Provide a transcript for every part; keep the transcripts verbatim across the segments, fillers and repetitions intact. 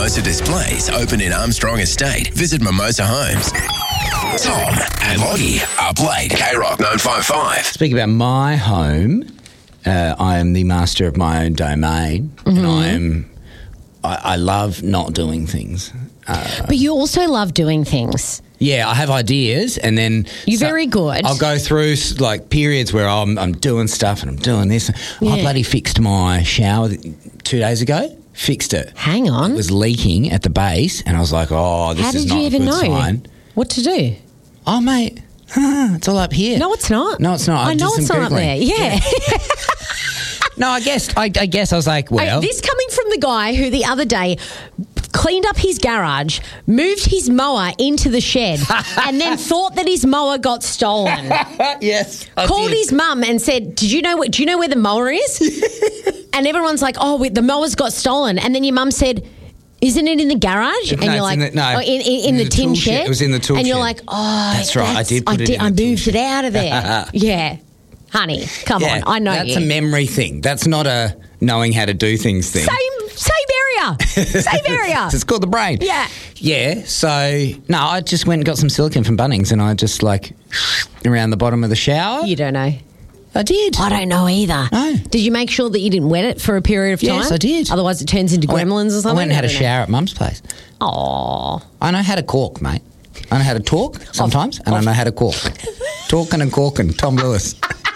Mimosa Displays open in Armstrong Estate. Visit Mimosa Homes. Tom and Lottie up late. K-Rock nine five five. Speaking about my home, uh, I am the master of my own domain, Mm-hmm. and I am. I, I love not doing things. Uh, But you also love doing things. yeah, I have ideas, and then You're very good. I'll go through like periods where I'm, I'm doing stuff and I'm doing this. Yeah. I bloody fixed my shower two days ago. Fixed it. Hang on. It was leaking at the base, and I was like, "Oh, this How is did not you a even good know sign." what to do? Oh, mate, it's all up here. No, it's not. No, it's not. I did know some it's not up Googling. there. Yeah. No, I guess. I, I guess I was like, well, This coming from the guy who the other day cleaned up his garage, moved his mower into the shed, and then thought that his mower got stolen. yes, I Called did. his mum and said, "Did you know? What, do you know where the mower is?" And everyone's like, "Oh, wait, the mower's got stolen." And then your mum said, "Isn't it in the garage?" And No, you're it's like, in the- no, oh, in, in, in in the, the tin tool shed. shed. It was in the tool And you're shed. like, "Oh, That's right, I did put I it in I the tool moved it shed." out of there." Yeah, honey, come Yeah, on, I know that's you. a memory thing. That's not a knowing how to do things thing. same, same area, same area. It's called the brain. Yeah. Yeah. So no, I just went and got some silicone from Bunnings, and I just like around the bottom of the shower. You don't know. I did. I don't know either. No. Did you make sure that you didn't wet it for a period of time? Yes, I did. Otherwise, it turns into I went- gremlins or something. I went and had a don't know. shower at Mum's place. Aw. I know how to cork, mate. I know how to talk sometimes, and I know how to cork. Talking and corking, Tom Lewis.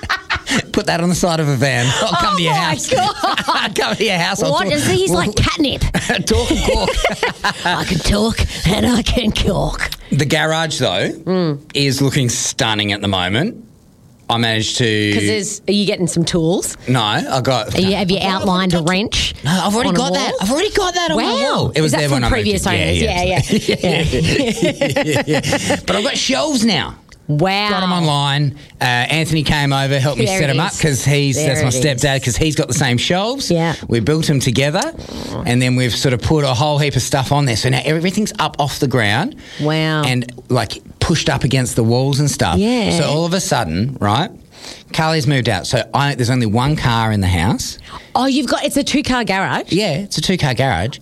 Put that on the side of a van. I'll come Oh to your my house. God. I'll come to your house. I'll What talk- is he? He's we'll- like catnip. Talk and cork. I can talk and I can cork. The garage, though, Mm. is looking stunning at the moment. I managed Because to. are you getting some tools? No, I got. Are you, have you I've already outlined a got- wrench? No, I've already on a got that. wall? I've already got that on my Wow. wall. It was Is that there from when I moved previous in. owners? Yeah, yeah. yeah. yeah, yeah. But I've got shelves now. Wow. Got them online. Uh, Anthony came over, helped me There set it them up is. because he's There that's my it is. stepdad because he's got the same shelves. Yeah. We built them together, and then we've sort of put a whole heap of stuff on there. So now everything's up off the ground. Wow. And like pushed up against the walls and stuff. Yeah. So all of a sudden, right? Carly's moved out, so I, there's only one car in the house. Oh, you've got, it's a two-car garage? Yeah, it's a two-car garage.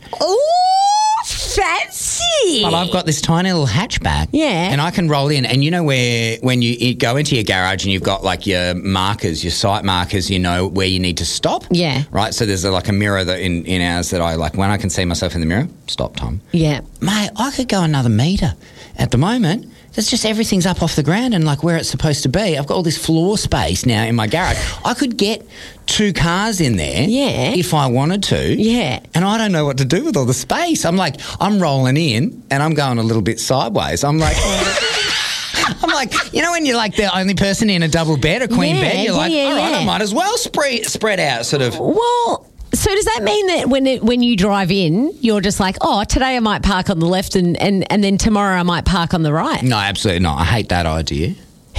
Oh, fancy. But I've got this tiny little hatchback. Yeah. And I can roll in. And you know where when you you go into your garage and you've got like your markers, your site markers, you know where you need to stop? Yeah. Right? So there's a, like a mirror that in, in ours that I like, when I can see myself in the mirror, stop, Tom. Yeah. Mate, I could go another metre. At the moment, there's just everything's up off the ground and like where it's supposed to be. I've got all this floor space now in my garage. I could get two cars in there Yeah. if I wanted to. Yeah. And I don't know what to do with all the space. I'm like, I'm rolling in and I'm going a little bit sideways. I'm like... I'm like, you know when you're like the only person in a double bed, a queen Yeah, bed, you're yeah, like, yeah, all right, yeah. I might as well spread spread out sort of. Well, so does that mean that when it, when you drive in, you're just like, oh, today I might park on the left and, and, and then tomorrow I might park on the right? No, absolutely not. I hate that idea.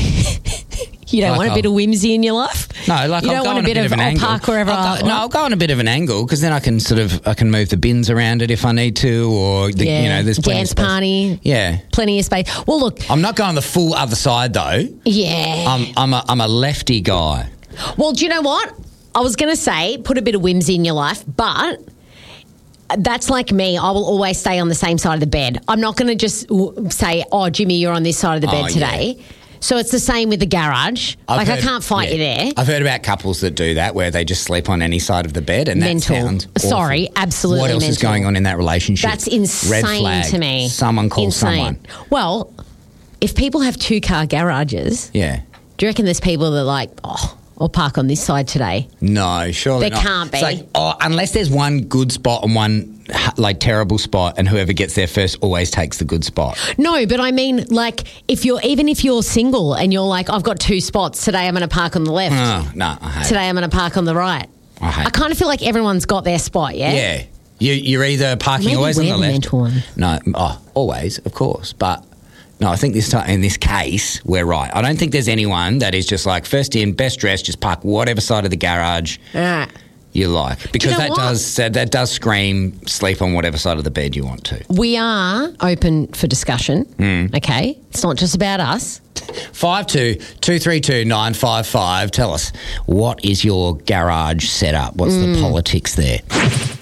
You don't Like want a I'll- bit of whimsy in your life? No, like you I'll don't go want on a bit, of, an I'll angle. park wherever I'll I go, No, I'll go on a bit of an angle because then I can sort of I can move the bins around it if I need to, or the, Yeah. you know, there's plenty Dance of space. party. Yeah, Plenty of space. Well, look, I'm not going the full other side though. yeah. I'm I'm a I'm a lefty guy. Well, do you know what? I was going to say put a bit of whimsy in your life, but that's like me. I will always stay on the same side of the bed. I'm not going to just w- say, oh, Jimmy, you're on this side of the bed Oh, today. So it's the same with the garage. I've like, I heard- can't fight yeah. you there. I've heard about couples that do that where they just sleep on any side of the bed, and that Mental. sounds awful. Sorry, absolutely What else is mental. going on in that relationship? That's insane Red flag. to me. Someone call insane. someone. Well, if people have two car garages, Yeah. do you reckon there's people that are like, oh, I'll park on this side today? No, surely There not. can't It's be. like, oh, unless there's one good spot and one like terrible spot, and whoever gets there first always takes the good spot. No, but I mean, like, if you're even if you're single and you're like, I've got two spots today, I'm going to park on the left. Oh, no, I hate it. Today, I'm going to park on the right. I hate I kind of feel like everyone's got their spot. Yeah. Yeah. You, you're either parking Maybe always on we're the the left. mental one. No, oh, always, of course. But no, I think this time, in this case, we're right. I don't think there's anyone that is just like first in, best dressed, just park whatever side of the garage Ah. you like, because know that what? does that, that does scream sleep on whatever side of the bed you want to. We are open for discussion. Hmm. Okay, it's not just about us. Five two two three two nine five five. Tell us, what is your garage setup? What's Mm. the politics there?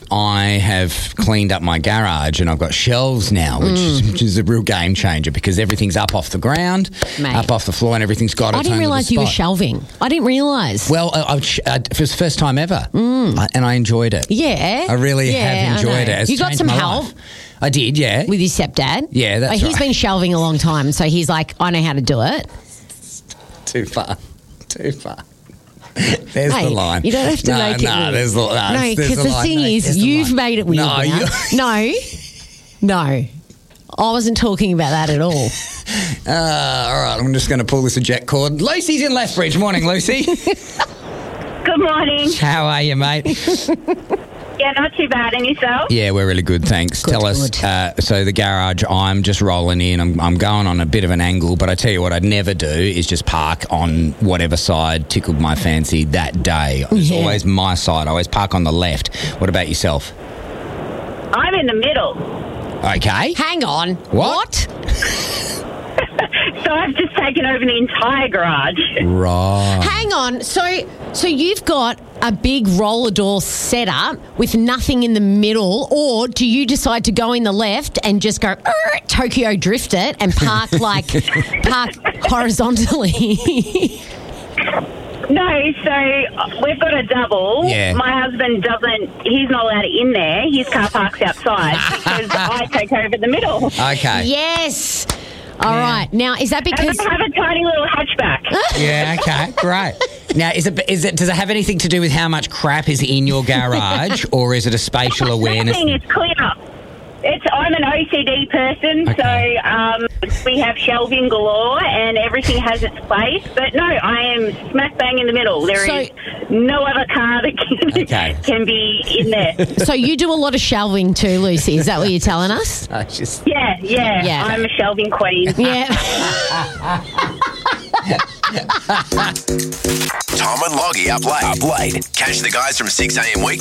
I have cleaned up my garage and I've got shelves now, which, Mm. is, which is a real game changer because everything's up off the ground, Mate. up off the floor, and everything's got its I didn't own little realise you were spot. shelving. I didn't realise. Well, I, I've, sh- I, it was the first time ever, I, and I enjoyed it. Yeah. I really Yeah, have I enjoyed know. it. It's You got changed some my help? life. I did, yeah. With your stepdad? Yeah, that's Like, He's right. been shelving a long time, so he's like, I know how to do it. Too far. Too far. There's Hey, the line. you don't have to no, make it no, weird. there's the, no, No, there's because the line. thing No, is, there's the you've line. made it weird. No, now. you- no, no. I wasn't talking about that at all. Uh, all right, I'm just going to pull this eject cord. Lucy's in Lethbridge. Morning, Lucy. Good morning. How are you, mate? Yeah, not too bad. And yourself? Yeah, we're really good, thanks. Good, Tell us, good. uh, so the garage, I'm just rolling in. I'm, I'm going on a bit of an angle, but I tell you what I'd never do is just park on whatever side tickled my fancy that day. It's Yeah. always my side. I always park on the left. What about yourself? I'm in the middle. Okay. Hang on. What? So I've just taken over the entire garage. Right. Hang on. So, so you've got a big roller door set up with nothing in the middle, or do you decide to go in the left and just go "Er," Tokyo drift it and park like park horizontally? No, so we've got a double. Yeah. My husband doesn't, he's not allowed in there. His car parks outside because I take over the middle. Okay. Yes. All Yeah. right. Now, is that And because I have a tiny little hatchback. Yeah, okay, great. Now, is it, is it, does it have anything to do with how much crap is in your garage, or is it a spatial awareness? Nothing is clear. It's, I'm an O C D person, Okay. so um, we have shelving galore and everything has its place. But no, I am smack bang in the middle. There So- is no other car that can, Okay. can be in there. so you do a lot of shelving too, Lucy? Is that what you're telling us? I just, Yeah, yeah, Yeah. I'm a shelving queen. Yeah. Tom and Loggy up late. Up late. Catch the guys from six a.m. week.